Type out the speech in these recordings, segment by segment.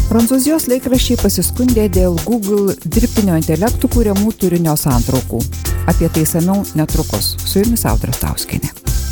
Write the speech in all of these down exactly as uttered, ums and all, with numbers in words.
Prancūzijos laikraščiai pasiskundė dėl Google dirbtinio intelektų kuriamų turinio santraukų. Apie tai išsamiau netrukus. Su jumis Audra Stauskienė.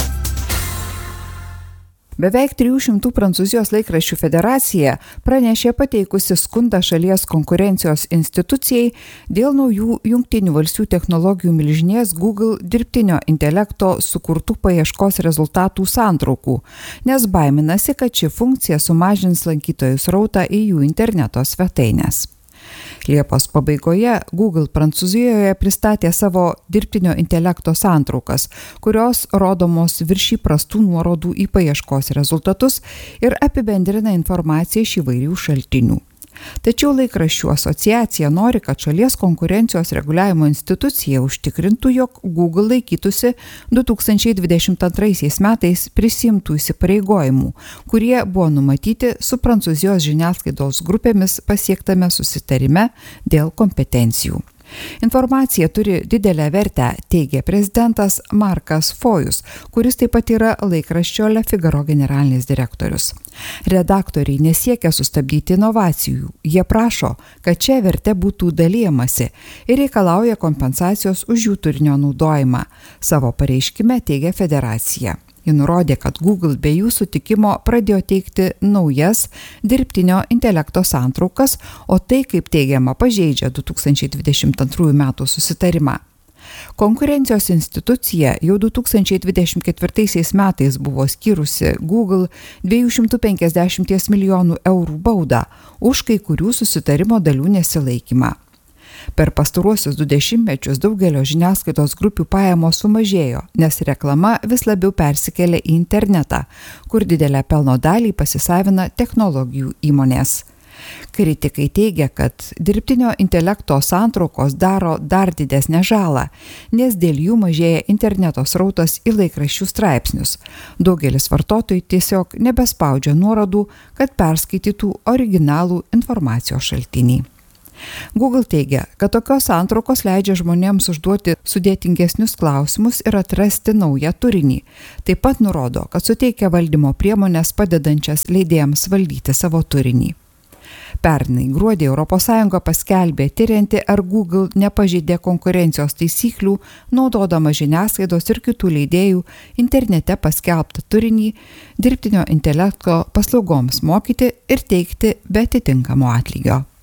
Beveik trijų šimtų Prancūzijos laikraščių federacija pranešė pateikusi skundą šalies konkurencijos institucijai dėl naujų Jungtinių valstijų technologijų milžinės Google dirbtinio intelekto sukurtų paieškos rezultatų santraukų, nes baiminasi, kad ši funkcija sumažins lankytojų srautą į jų interneto svetaines. Liepos pabaigoje Google Prancūzijoje pristatė savo dirbtinio intelekto santraukas, kurios rodomos virš įprastų nuorodų į paieškos rezultatus ir apibendrina informaciją iš įvairių šaltinių. Tačiau laikraščių asociacija nori, kad šalies konkurencijos reguliavimo institucija užtikrintų, jog Google laikytųsi du tūkstančiai dvidešimt antraisiais metais prisiimtų įsipareigojimų, kurie buvo numatyti su Prancūzijos žiniasklaidos grupėmis pasiektame susitarime dėl kompetencijų. Informacija turi didelę vertę, teigia prezidentas Markas Fojus, kuris taip pat yra laikraščio Le Figaro generalinis direktorius. Redaktoriai nesiekia sustabdyti inovacijų. Jie prašo, kad čia vertė būtų dalijamasi ir reikalauja kompensacijos už jų turinio naudojimą. Savo pareiškime teigia federacija. Ji nurodė, kad Google be jų sutikimo pradėjo teikti naujas dirbtinio intelekto santraukas, o tai, kaip teigiama, pažeidžia du tūkstančiai dvidešimt antrųjų metų susitarimą. Konkurencijos institucija jau du tūkstančiai dvidešimt ketvirtaisiais metais buvo skyrusi Google dviejų šimtų penkiasdešimt milijonų eurų baudą už kai kurių susitarimo dalių nesilaikymą. Per pastaruosius du dešimtmečius daugelio žiniasklaidos grupių pajamos sumažėjo, nes reklama vis labiau persikėlė į internetą, kur didelę pelno dalį pasisavina technologijų įmonės. Kritikai teigia, kad dirbtinio intelekto santraukos daro dar didesnę žalą, nes dėl jų mažėja interneto srautas į laikraščių straipsnius. Daugelis vartotojų tiesiog nebespaudžia nuorodų, kad perskaitytų originalų informacijos šaltinį. Google teigia, kad tokios santraukos leidžia žmonėms užduoti sudėtingesnius klausimus ir atrasti naują turinį. Taip pat nurodo, kad suteikia valdymo priemonės padedančias leidėjams valdyti savo turinį. Pernai gruodį Europos Sąjunga paskelbė tirianti, ar Google nepažeidė konkurencijos taisyklių, naudodama žiniasklaidos ir kitų leidėjų internete paskelbtą turinį dirbtinio intelekto paslaugoms mokyti ir teikti be atitinkamo atlygio.